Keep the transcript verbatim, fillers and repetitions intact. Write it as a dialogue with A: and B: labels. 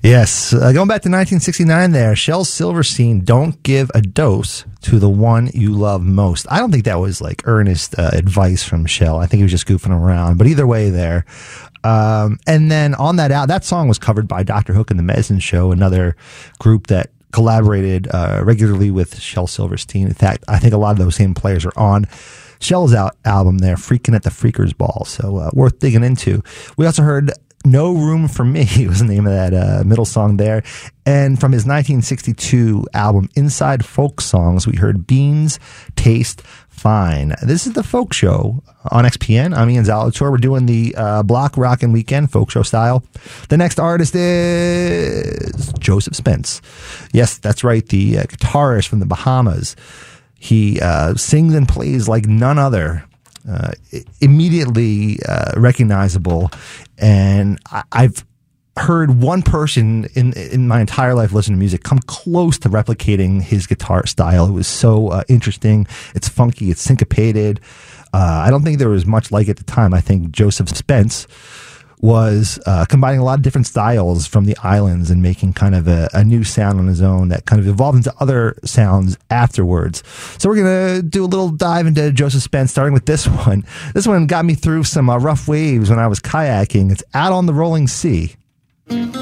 A: Yes, uh, going back to nineteen sixty-nine there, Shel Silverstein, Don't Give a Dose to the One You Love Most. I don't think that was like earnest uh, advice from Shel. I think he was just goofing around. But either way there. Um, and then on that out, that song was covered by Doctor Hook and the Medicine Show, another group that collaborated uh, regularly with Shel Silverstein. In fact, I think a lot of those same players are on Shel's out album there, Freakin' at the Freakers Ball. So uh, worth digging into. We also heard No Room for Me was the name of that uh, middle song there. And from his nineteen sixty-two album Inside Folk Songs, we heard Beans Taste Fine. This is the Folk Show on X P N. I'm Ian Zalator. We're doing the uh, block rockin' weekend folk show style. The next artist is Joseph Spence. Yes, that's right. The uh, guitarist from the Bahamas. He uh, sings and plays like none other. Uh, immediately uh, recognizable, and I- I've heard one person in in my entire life listen to music come close to replicating his guitar style. It was so uh, interesting. It's funky. It's syncopated. Uh, I don't think there was much like it at the time. I think Joseph Spence was uh, combining a lot of different styles from the islands and making kind of a, a new sound on his own that kind of evolved into other sounds afterwards. So we're going to do a little dive into Joseph Spence, starting with this one. This one got me through some uh, rough waves when I was kayaking. It's Out on the Rolling Sea.